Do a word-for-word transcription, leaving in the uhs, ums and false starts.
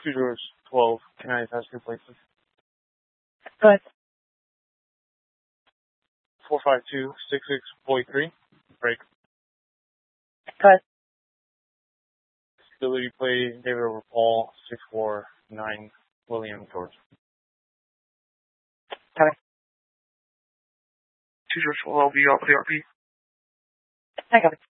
two George twelve. Can I pass your place, please? Go ahead. four five two, six six four three. Break. Go ahead. Stability play, David over Paul, six four nine, William George. Copy. two George twelve, L B, I'll play R P. I copy.